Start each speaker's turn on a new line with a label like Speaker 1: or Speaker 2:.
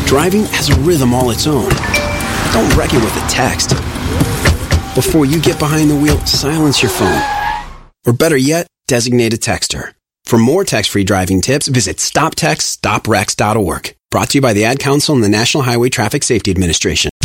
Speaker 1: Driving has a rhythm all its own. Don't wreck it with a text. Before you get behind the wheel, silence your phone. Or better yet, designate a texter. For more text-free driving tips, visit stoptextstoprex.org. Brought to you by the Ad Council and the National Highway Traffic Safety Administration.